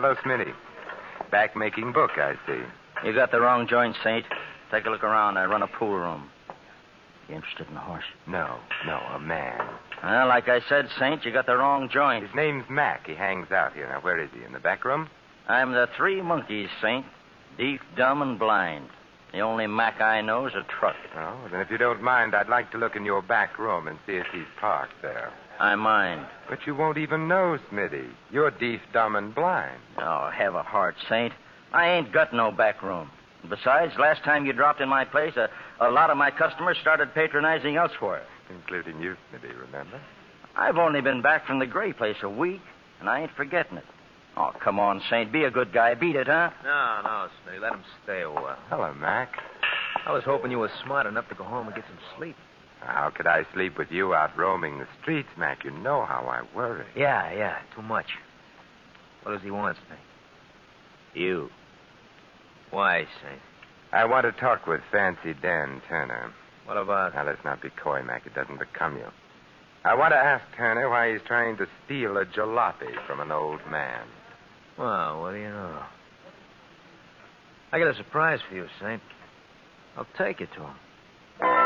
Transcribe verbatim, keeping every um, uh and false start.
Hello, Smitty. Back making book, I see. You got the wrong joint, Saint. Take a look around. I run a pool room. You interested in the horse? No, no, a man. Well, like I said, Saint, you got the wrong joint. His name's Mac. He hangs out here. Now, where is he? In the back room? I'm the three monkeys, Saint. Deaf, dumb, and blind. The only Mac I know is a truck. Oh, then if you don't mind, I'd like to look in your back room and see if he's parked there. I mind. But you won't even know, Smitty. You're deaf, dumb, and blind. Oh, have a heart, Saint. I ain't got no back room. Besides, last time you dropped in my place, a, a lot of my customers started patronizing elsewhere. Including you, Smitty, remember? I've only been back from the Gray place a week, and I ain't forgetting it. Oh, come on, Saint. Be a good guy. Beat it, huh? No, no, Smitty. Let him stay a while. Hello, Mac. I was hoping you were smart enough to go home and get some sleep. How could I sleep with you out roaming the streets, Mac? You know how I worry. Yeah, yeah, too much. What does he want, Smitty? You. Why, Saint? I want to talk with Fancy Dan Turner. What about... Now, let's not be coy, Mac. It doesn't become you. I want to ask Turner why he's trying to steal a jalopy from an old man. Well, what do you know? I got a surprise for you, Saint. I'll take it to him.